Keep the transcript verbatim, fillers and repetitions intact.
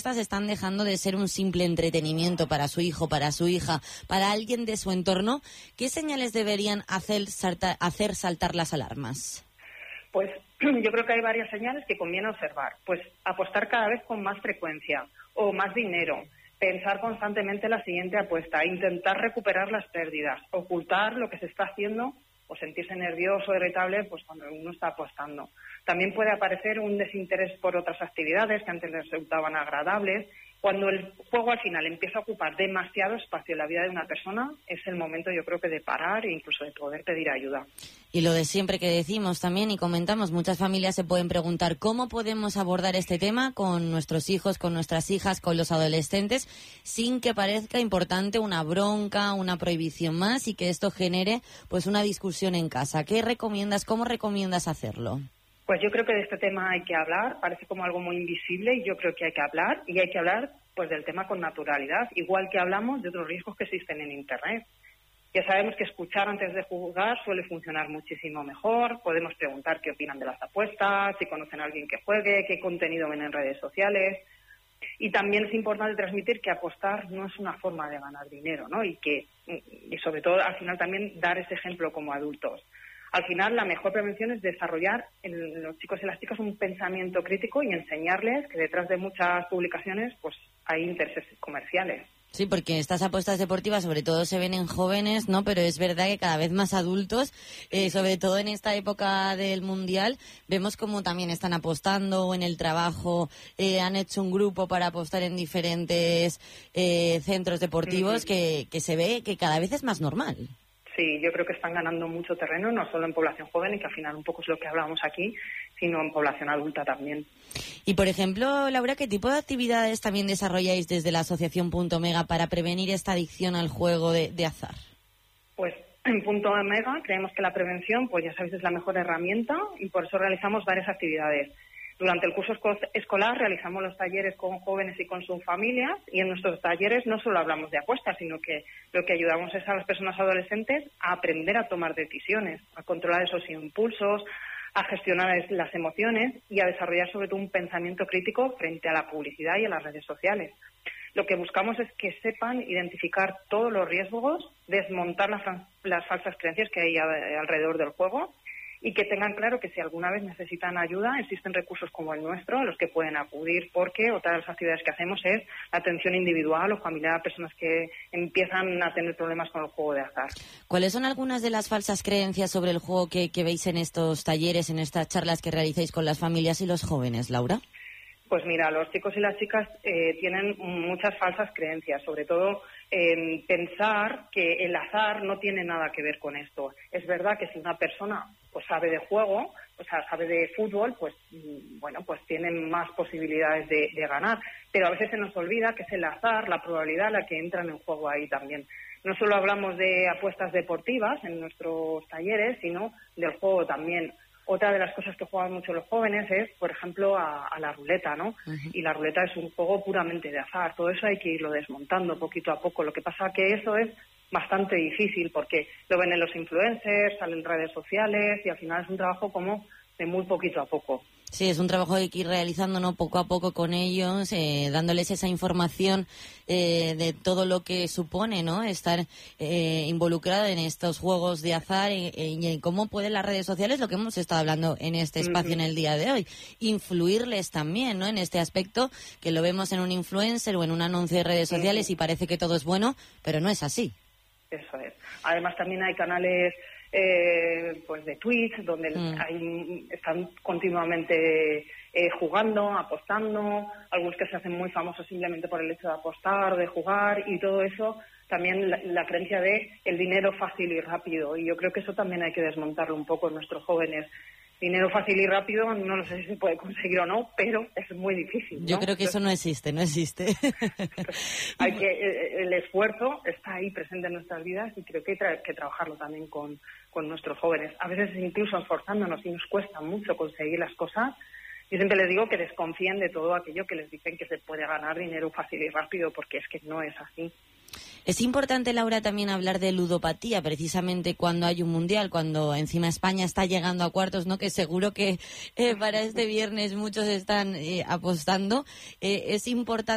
apuestas están dejando de ser un simple entretenimiento para su hijo, para su hija, para alguien de su entorno, ¿qué señales deberían hacer saltar, hacer saltar las alarmas? Pues yo creo que hay varias señales que conviene observar. Pues apostar cada vez con más frecuencia o más dinero, pensar constantemente la siguiente apuesta, intentar recuperar las pérdidas, ocultar lo que se está haciendo o sentirse nervioso o irritable pues cuando uno está apostando. También puede aparecer un desinterés por otras actividades que antes les resultaban agradables. Cuando el juego al final empieza a ocupar demasiado espacio en la vida de una persona, es el momento, yo creo, que de parar e incluso de poder pedir ayuda. Y lo de siempre que decimos también y comentamos, muchas familias se pueden preguntar cómo podemos abordar este tema con nuestros hijos, con nuestras hijas, con los adolescentes, sin que parezca importante una bronca, una prohibición más y que esto genere pues una discusión en casa. ¿Qué recomiendas? ¿Cómo recomiendas hacerlo? Pues yo creo que de este tema hay que hablar, parece como algo muy invisible y yo creo que hay que hablar y hay que hablar pues del tema con naturalidad, igual que hablamos de otros riesgos que existen en Internet. Ya sabemos que escuchar antes de jugar suele funcionar muchísimo mejor, podemos preguntar qué opinan de las apuestas, si conocen a alguien que juegue, qué contenido ven en redes sociales. Y también es importante transmitir que apostar no es una forma de ganar dinero, ¿no? Y que, y sobre todo al final también dar ese ejemplo como adultos. Al final, la mejor prevención es desarrollar en los chicos y las chicas un pensamiento crítico y enseñarles que detrás de muchas publicaciones pues hay intereses comerciales. Sí, porque estas apuestas deportivas sobre todo se ven en jóvenes, ¿no? Pero es verdad que cada vez más adultos, eh, sobre todo en esta época del Mundial, vemos como también están apostando en el trabajo, eh, han hecho un grupo para apostar en diferentes eh, centros deportivos uh-huh. que, que se ve que cada vez es más normal. Sí, yo creo que están ganando mucho terreno, no solo en población joven, y que al final un poco es lo que hablábamos aquí, sino en población adulta también. Y, por ejemplo, Laura, ¿qué tipo de actividades también desarrolláis desde la asociación Punto Mega para prevenir esta adicción al juego de, de azar? Pues en Punto Mega creemos que la prevención, pues ya sabéis, es la mejor herramienta y por eso realizamos varias actividades. Durante el curso escolar realizamos los talleres con jóvenes y con sus familias y en nuestros talleres no solo hablamos de apuestas, sino que lo que ayudamos es a las personas adolescentes a aprender a tomar decisiones, a controlar esos impulsos, a gestionar las emociones y a desarrollar sobre todo un pensamiento crítico frente a la publicidad y a las redes sociales. Lo que buscamos es que sepan identificar todos los riesgos, desmontar las, las falsas creencias que hay alrededor del juego y que tengan claro que si alguna vez necesitan ayuda, existen recursos como el nuestro a los que pueden acudir, porque otra de las actividades que hacemos es la atención individual o familiar a personas que empiezan a tener problemas con el juego de azar. ¿Cuáles son algunas de las falsas creencias sobre el juego que, que veis en estos talleres, en estas charlas que realizáis con las familias y los jóvenes, Laura? Pues mira, los chicos y las chicas eh, tienen muchas falsas creencias, sobre todo en pensar que el azar no tiene nada que ver con esto. Es verdad que si una persona pues sabe de juego, o sea, sabe de fútbol, pues bueno, pues tienen más posibilidades de, de ganar. Pero a veces se nos olvida que es el azar, la probabilidad la que entra en el juego ahí también. No solo hablamos de apuestas deportivas en nuestros talleres, sino del juego también. Otra de las cosas que juegan mucho los jóvenes es, por ejemplo, a, a la ruleta, ¿no? Uh-huh. Y la ruleta es un juego puramente de azar. Todo eso hay que irlo desmontando poquito a poco. Lo que pasa que eso es bastante difícil porque lo ven en los influencers, salen en redes sociales y al final es un trabajo como de muy poquito a poco. Sí, es un trabajo que hay que ir realizando, ¿no? Poco a poco con ellos, eh, dándoles esa información eh, de todo lo que supone, ¿no? Estar eh, involucrado en estos juegos de azar y, y, y cómo pueden las redes sociales, lo que hemos estado hablando en este espacio uh-huh. en el día de hoy, influirles también, ¿no? En este aspecto que lo vemos en un influencer o en un anuncio de redes sociales uh-huh. y parece que todo es bueno, pero no es así. Eso es. Además también hay canales Eh, pues de Twitch, donde mm. hay, están continuamente eh, jugando, apostando, algunos que se hacen muy famosos simplemente por el hecho de apostar, de jugar, y todo eso, también la, la creencia de el dinero fácil y rápido, y yo creo que eso también hay que desmontarlo un poco en nuestros jóvenes. Dinero fácil y rápido, no lo sé si se puede conseguir o no, pero es muy difícil, ¿no? Yo creo que eso no existe, no existe. Hay que el esfuerzo está ahí presente en nuestras vidas y creo que hay tra- que trabajarlo también con, con nuestros jóvenes. A veces incluso esforzándonos y nos cuesta mucho conseguir las cosas. Yo siempre les digo que desconfíen de todo aquello que les dicen que se puede ganar dinero fácil y rápido, porque es que no es así. Es importante, Laura, también hablar de ludopatía, precisamente cuando hay un mundial, cuando encima España está llegando a cuartos, ¿no? Que seguro que eh, para este viernes muchos están eh, apostando. Eh, es importante